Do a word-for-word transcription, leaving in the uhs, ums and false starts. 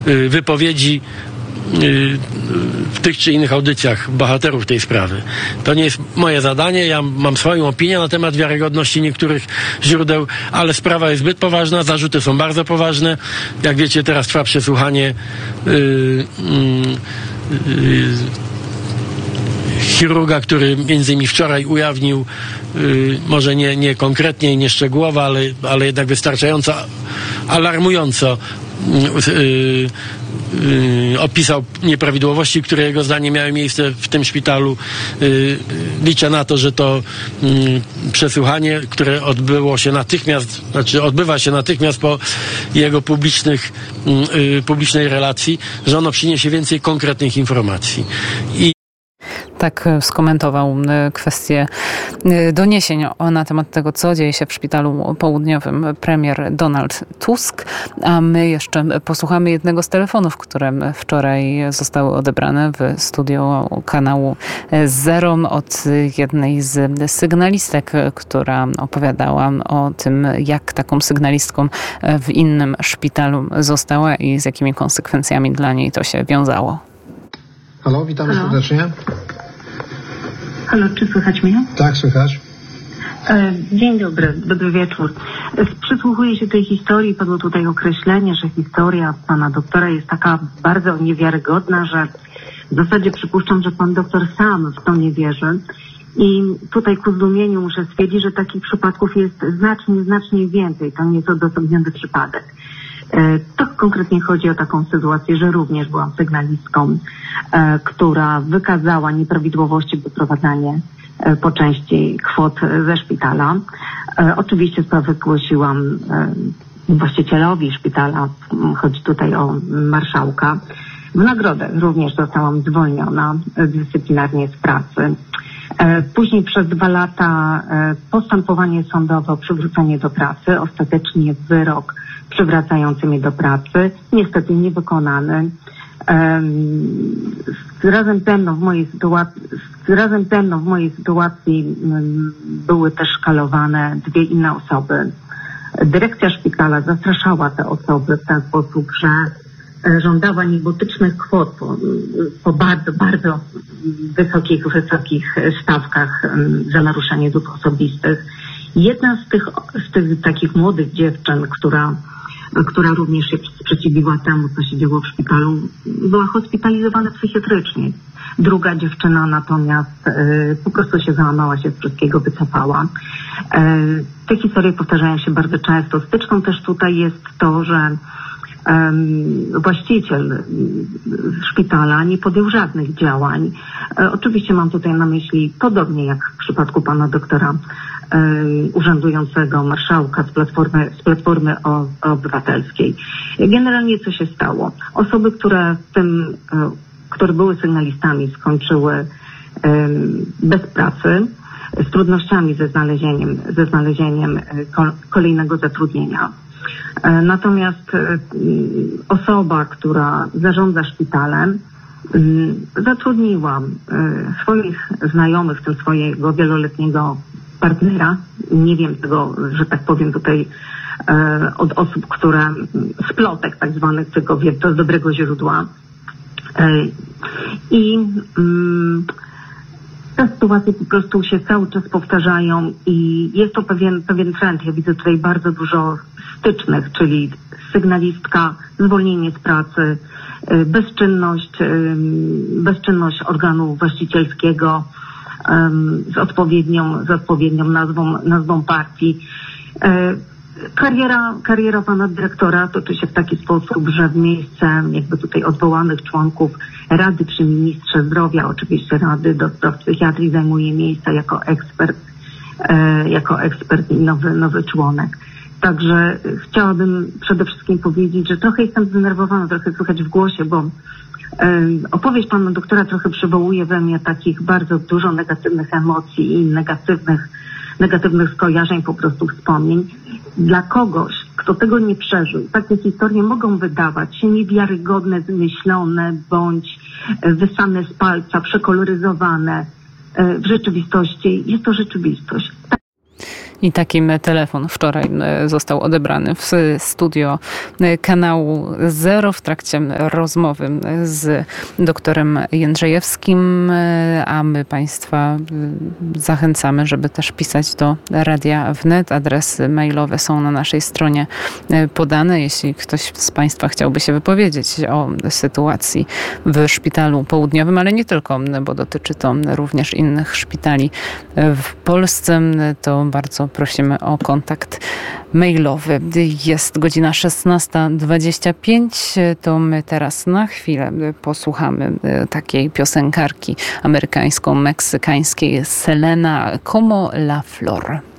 wypowiedzi w tych czy innych audycjach bohaterów tej sprawy. To nie jest moje zadanie, ja mam swoją opinię na temat wiarygodności niektórych źródeł, ale sprawa jest zbyt poważna, zarzuty są bardzo poważne. Jak wiecie, teraz trwa przesłuchanie yy, yy, yy, chirurga, który między innymi wczoraj ujawnił, yy, może nie, nie konkretnie i nie szczegółowo, ale, ale jednak wystarczająco alarmująco yy, Yy, opisał nieprawidłowości, które jego zdaniem miały miejsce w tym szpitalu. Yy, liczę na to, że to yy, przesłuchanie, które odbyło się natychmiast, znaczy odbywa się natychmiast po jego publicznych, yy, publicznej relacji, że ono przyniesie więcej konkretnych informacji. I Tak skomentował kwestię doniesień na temat tego, co dzieje się w Szpitalu Południowym premier Donald Tusk. A my jeszcze posłuchamy jednego z telefonów, które wczoraj zostały odebrane w studio kanału Zero od jednej z sygnalistek, która opowiadała o tym, jak taką sygnalistką w innym szpitalu została i z jakimi konsekwencjami dla niej to się wiązało. Halo, witamy Halo. serdecznie. Halo, czy słychać mnie? Tak, słychać. E, dzień dobry, dobry wieczór. Przysłuchuję się tej historii, padło tutaj określenie, że historia pana doktora jest taka bardzo niewiarygodna, że w zasadzie przypuszczam, że pan doktor sam w to nie wierzy. I tutaj ku zdumieniu muszę stwierdzić, że takich przypadków jest znacznie, znacznie więcej. To nie jest odosobniony przypadek. To konkretnie chodzi o taką sytuację, że również byłam sygnalistką, e, która wykazała nieprawidłowości w wyprowadzaniu e, po części kwot ze szpitala. E, oczywiście sprawę zgłosiłam e, właścicielowi szpitala, chodzi tutaj o marszałka. W nagrodę również zostałam zwolniona dyscyplinarnie z pracy. E, później przez dwa lata e, postępowanie sądowe o przywrócenie do pracy, ostatecznie wyrok przywracający mnie do pracy, niestety niewykonany. Um, razem ze mną w mojej sytuacji, razem ze mną w mojej sytuacji um, były też szkalowane dwie inne osoby. Dyrekcja szpitala zastraszała te osoby w ten sposób, że e, żądała niebotycznych kwot po, po bardzo, bardzo wysokich, wysokich stawkach um, za naruszenie dóbr osobistych. Jedna z tych, z tych takich młodych dziewczyn, która która również się sprzeciwiła temu, co się działo w szpitalu, była hospitalizowana psychiatrycznie. Druga dziewczyna natomiast y, po prostu się załamała, się z wszystkiego wycofała. Y, te historie powtarzają się bardzo często. Styczką też tutaj jest to, że y, właściciel szpitala nie podjął żadnych działań. Y, oczywiście mam tutaj na myśli, podobnie jak w przypadku pana doktora urzędującego marszałka z Platformy, z Platformy Obywatelskiej. Generalnie co się stało? Osoby, które w tym, które były sygnalistami, skończyły bez pracy, z trudnościami ze znalezieniem, ze znalezieniem kolejnego zatrudnienia. Natomiast osoba, która zarządza szpitalem, zatrudniła swoich znajomych, w tym swojego wieloletniego partnera, nie wiem tego, że tak powiem tutaj e, od osób, które z plotek tak zwanych, tylko wiem to z dobrego źródła. E, I mm, te sytuacje po prostu się cały czas powtarzają i jest to pewien, pewien trend. Ja widzę tutaj bardzo dużo stycznych, czyli sygnalistka, zwolnienie z pracy, e, bezczynność, e, bezczynność organu właścicielskiego, z odpowiednią, z odpowiednią nazwą, nazwą partii. Kariera, kariera pana dyrektora toczy się w taki sposób, że w miejsce jakby tutaj odwołanych członków Rady przy Ministrze Zdrowia, oczywiście Rady do spraw psychiatrii, zajmuje miejsce jako ekspert, jako ekspert i nowy, nowy członek. Także chciałabym przede wszystkim powiedzieć, że trochę jestem zdenerwowana, trochę słychać w głosie, bo opowieść pana doktora trochę przywołuje we mnie takich bardzo dużo negatywnych emocji i negatywnych, negatywnych skojarzeń, po prostu wspomnień. Dla kogoś, kto tego nie przeżył, takie historie mogą wydawać się niewiarygodne, zmyślone bądź wysane z palca, przekoloryzowane. W rzeczywistości jest to rzeczywistość. I takim telefon wczoraj został odebrany w studio kanału Zero w trakcie rozmowy z doktorem Jędrzejewskim, a my Państwa zachęcamy, żeby też pisać do Radia Wnet. Adresy mailowe są na naszej stronie podane. Jeśli ktoś z Państwa chciałby się wypowiedzieć o sytuacji w Szpitalu Południowym, ale nie tylko, bo dotyczy to również innych szpitali w Polsce, to bardzo prosimy o kontakt mailowy. Jest godzina szesnasta dwadzieścia pięć, to my teraz na chwilę posłuchamy takiej piosenkarki amerykańsko-meksykańskiej Selena Como la Flor.